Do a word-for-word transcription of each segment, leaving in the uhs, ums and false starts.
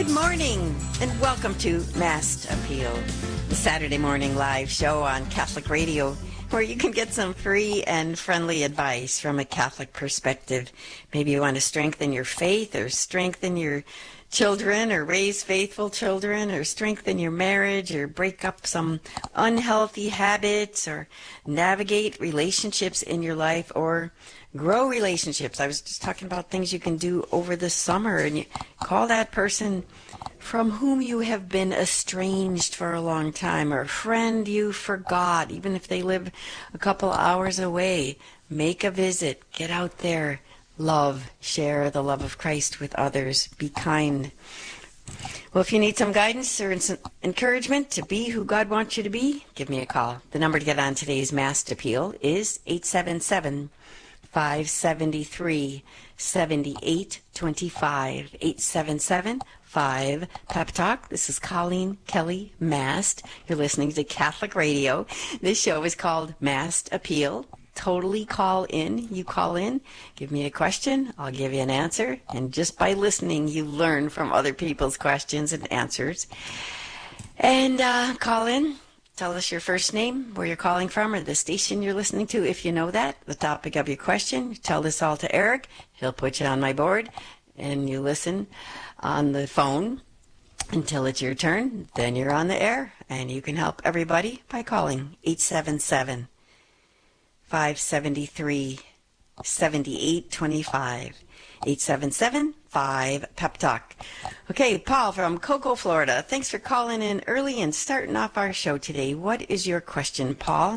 Good morning, and welcome to Mass Appeal, the Saturday morning live show on Catholic Radio, where you can get some free and friendly advice from a Catholic perspective. Maybe you want to strengthen your faith, or strengthen your children, or raise faithful children, or strengthen your marriage, or break up some unhealthy habits, or navigate relationships in your life, or grow relationships. I was just talking about things you can do over the summer, and you call that person from whom you have been estranged for a long time, or a friend you forgot, even if they live a couple hours away. Make a visit. Get out there. Love. Share the love of Christ with others. Be kind. Well, if you need some guidance or encouragement to be who God wants you to be, give me a call. The number to get on today's Mass Appeal is eight seven seven, five seven three, seven eight two five. eight seven seven, five Pep Talk. This is Colleen Kelly Mast. You're listening to Catholic Radio. This show is called Mass Appeal. Totally call in. You call in, give me a question, I'll give you an answer. And just by listening, you learn from other people's questions and answers. And uh, call in. Tell us your first name, where you're calling from, or the station you're listening to, if you know that, the topic of your question. Tell this all to Eric. He'll put you on my board, and you listen on the phone until it's your turn. Then you're on the air, and you can help everybody by calling eight seven seven, five seven three, seven eight two five. eight seven seven, five Pep Talk. Okay, Paul from Cocoa, Florida. Thanks for calling in early and starting off our show today. What is your question, Paul?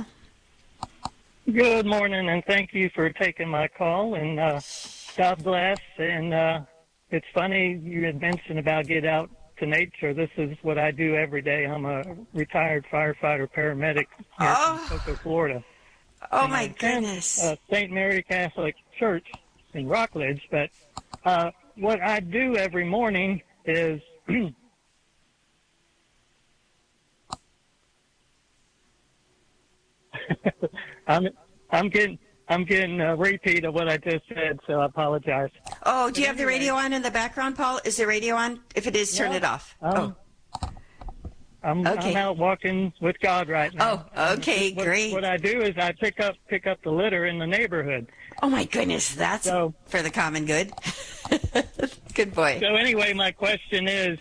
Good morning, and thank you for taking my call, and uh, God bless. And uh, it's funny, you had mentioned about get out to nature. This is what I do every day. I'm a retired firefighter paramedic here oh. from Cocoa, Florida. Oh, and my I goodness. attend, uh, Saint Mary Catholic Church in Rockledge, but uh, what I do every morning is I'm I'm getting I'm getting a repeat of what I just said, so I apologize. Oh, do but you have anyway, the radio on in the background, Paul? Is the radio on? If it is, turn no, it off. Um, oh. I'm, okay. I'm out walking with God right now. Oh, okay, what, great. What I do is I pick up pick up the litter in the neighborhood. Oh, my goodness. That's so, for the common good. Good boy. So anyway, my question is,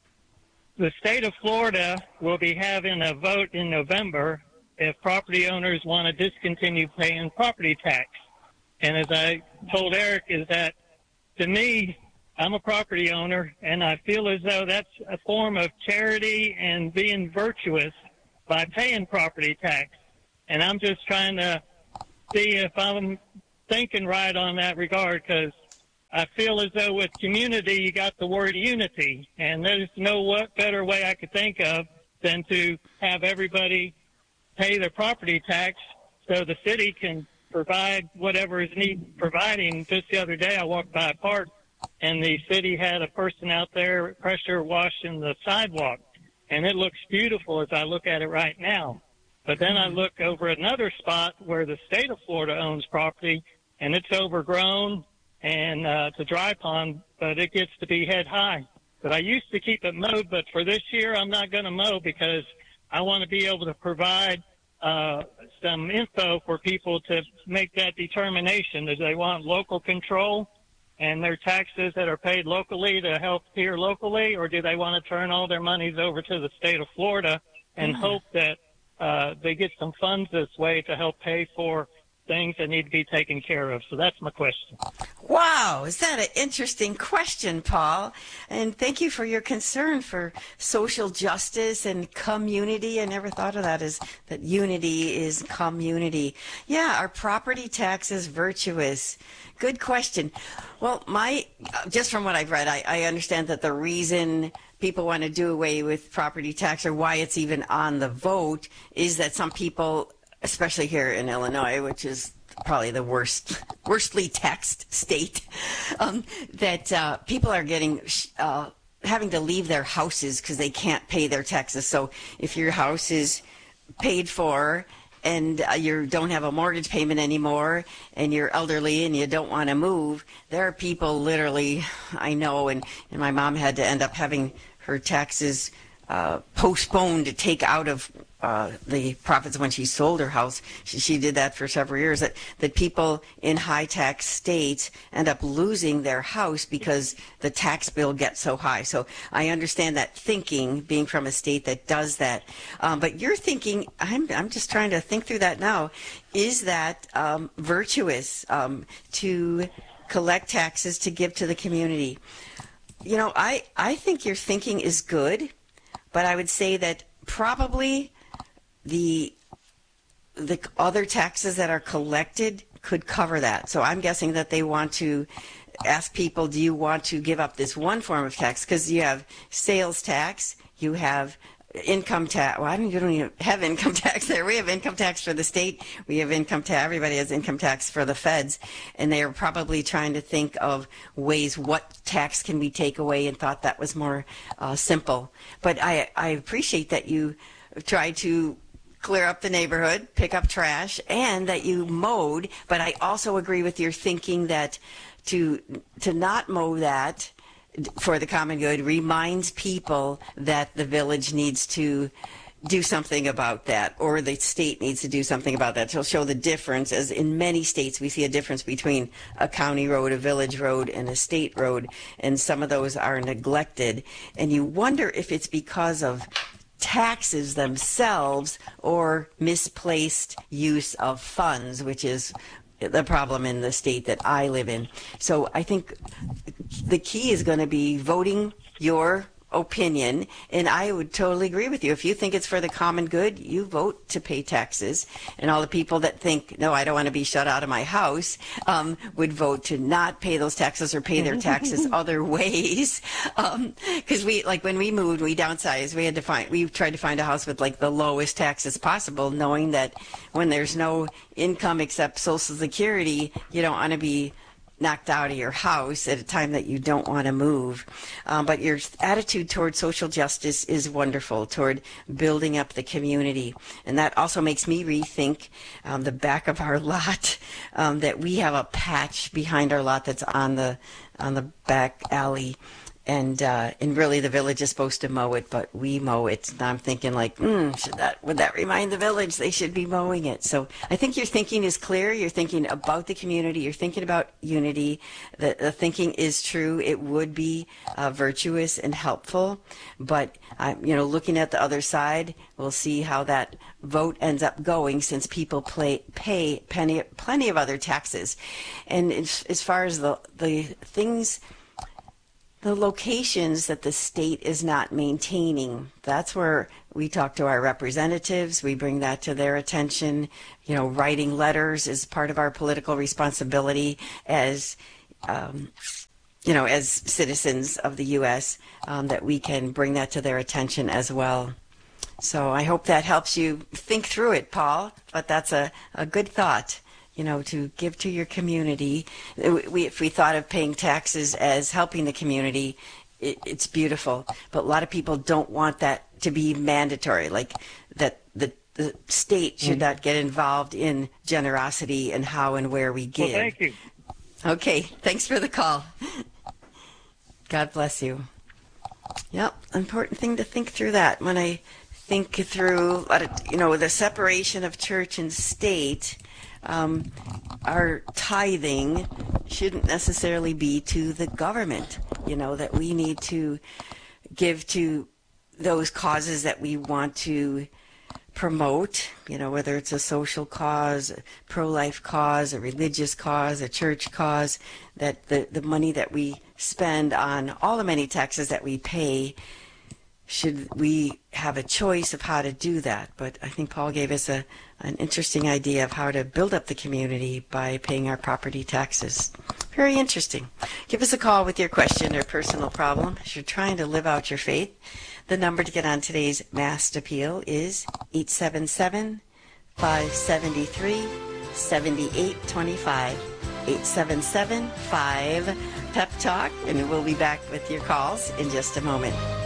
the state of Florida will be having a vote in November if property owners want to discontinue paying property tax. And as I told Eric, is that to me, I'm a property owner, and I feel as though that's a form of charity and being virtuous by paying property tax. And I'm just trying to see if I'm thinking right on that regard, because I feel as though with community, you got the word unity, and there's no what better way I could think of than to have everybody pay their property tax so the city can provide whatever is need providing. Just the other day, I walked by a park, and the city had a person out there pressure washing the sidewalk, and it looks beautiful as I look at it right now. But then I look over another spot where the state of Florida owns property, and it's overgrown, and uh, it's a dry pond, but it gets to be head high. But I used to keep it mowed, but for this year I'm not going to mow because I want to be able to provide uh, some info for people to make that determination. Do they want local control and their taxes that are paid locally to help here locally, or do they want to turn all their monies over to the state of Florida and mm-hmm. hope that uh, they get some funds this way to help pay for things that need to be taken care of? So that's my question. Wow, is that an interesting question, Paul? And thank you for your concern for social justice and community. I never thought of that as that unity is community. Yeah, our property tax is virtuous. Good question. Well, my just from what I've read, I, I understand that the reason people want to do away with property tax, or why it's even on the vote, is that some people, especially here in Illinois, which is probably the worst, worstly taxed state, um, that uh, people are getting uh, having to leave their houses because they can't pay their taxes. So if your house is paid for and uh, you don't have a mortgage payment anymore, and you're elderly and you don't want to move, there are people literally, I know, and, and my mom had to end up having her taxes uh, postponed to take out of uh, the profits when she sold her house. She, she did that for several years. That, that people in high tax states end up losing their house because the tax bill gets so high. So I understand that thinking, being from a state that does that. Um, but you're thinking, I'm, I'm just trying to think through that now. Is that um, virtuous um, to collect taxes to give to the community? You know, I, I think your thinking is good, but I would say that probably the the other taxes that are collected could cover that. So I'm guessing that they want to ask people, do you want to give up this one form of tax? Because you have sales tax, you have income tax. Well, I don't, you don't even have income tax there. We have income tax for the state. We have income tax. Everybody has income tax for the feds. And they are probably trying to think of ways what tax can we take away, and thought that was more uh, simple. But I, I appreciate that you try to clear up the neighborhood, pick up trash, and that you mowed. But I also agree with your thinking that to to not mow that for the common good reminds people that the village needs to do something about that, or the state needs to do something about that. It'll show the difference, as in many states we see a difference between a county road, a village road, and a state road, and some of those are neglected. And you wonder if it's because of taxes themselves or misplaced use of funds, which is the problem in the state that I live in. So I think the key is going to be voting your opinion, and I would totally agree with you. If you think it's for the common good, you vote to pay taxes. And all the people that think, no, I don't want to be shut out of my house, um, would vote to not pay those taxes or pay their taxes other ways. Because um, we, like when we moved, we downsized, we had to find, we tried to find a house with like the lowest taxes possible, knowing that when there's no income except Social Security, you don't want to be knocked out of your house at a time that you don't want to move. Um, but your attitude toward social justice is wonderful, toward building up the community. And that also makes me rethink um, the back of our lot, um, that we have a patch behind our lot that's on the on the back alley. And uh, and really, the village is supposed to mow it, but we mow it. And I'm thinking, like, mm, should that would that remind the village they should be mowing it? So I think your thinking is clear. You're thinking about the community. You're thinking about unity. The, the thinking is true. It would be uh, virtuous and helpful. But uh, you know, looking at the other side, we'll see how that vote ends up going, since people play, pay plenty plenty of other taxes. And as, as far as the the things. The locations that the state is not maintaining, that's where we talk to our representatives. We bring that to their attention. You know, writing letters is part of our political responsibility as, um, you know, as citizens of the U S, um, that we can bring that to their attention as well. So I hope that helps you think through it, Paul, but that's a, a good thought. You know, to give to your community. We, if we thought of paying taxes as helping the community, it, it's beautiful. But a lot of people don't want that to be mandatory, like that the, the state should not get involved in generosity and how and where we give. Well, thank you. Okay, thanks for the call. God bless you. Yep, important thing to think through that. When I think through, you know, the separation of church and state, Um, our tithing shouldn't necessarily be to the government, you know, that we need to give to those causes that we want to promote, you know, whether it's a social cause, a pro-life cause, a religious cause, a church cause, that the, the money that we spend on all the many taxes that we pay, should we have a choice of how to do that. But I think Paul gave us a an interesting idea of how to build up the community by paying our property taxes. Very interesting. Give us a call with your question or personal problem as you're trying to live out your faith. The number to get on today's Mass Appeal is eight seven seven, five seven three, seven eight two five. eight seven seven, five, P E P Talk, and we'll be back with your calls in just a moment.